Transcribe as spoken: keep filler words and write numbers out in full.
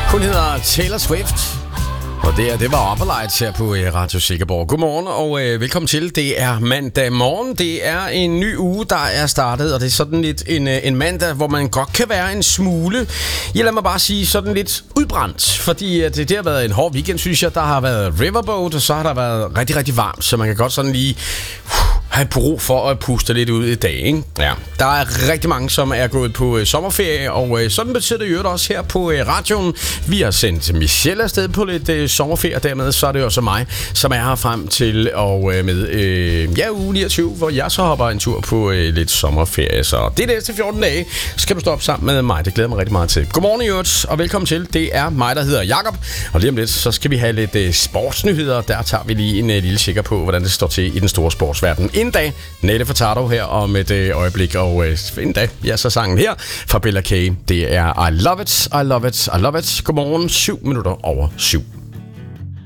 Hun hedder Taylor Swift, og det, er, det var Upper Lights her på Radio Sikkerborg. Godmorgen og øh, velkommen til. Det er mandag morgen. Det er en ny uge, der er startet, og det er sådan lidt en, en mandag, hvor man godt kan være en smule, jeg lad mig bare sige, sådan lidt udbrændt. Fordi at det, det har været en hård weekend, synes jeg. Der har været Riverboat, og så har der været rigtig, rigtig varmt, så man kan godt sådan lige have brug for at puste lidt ud i dag, ikke? Ja. Der er rigtig mange, som er gået på øh, sommerferie, og øh, sådan betyder det jo også her på øh, radioen. Vi har sendt Michelle afsted på lidt øh, sommerferie, og dermed så er det også mig, som er her frem til og øh, med øh, ja, uge niogtyve, hvor jeg så hopper en tur på øh, lidt sommerferie. Så det er næste fjorten dage, så skal du stå op sammen med mig. Det glæder mig rigtig meget til. Godmorgen i øvrigt, og velkommen til. Det er mig, der hedder Jakob, og lige om lidt, så skal vi have lidt øh, sportsnyheder. Der tager vi lige en øh, lille tjekker på, hvordan det står til i den store sportsverden. En dag, Nette Furtado her om et øh, øjeblik, og øh, en dag, ja, så sangen her fra Bella K. Det er I Love It, I Love It, I Love It. Godmorgen, syv minutter over syv.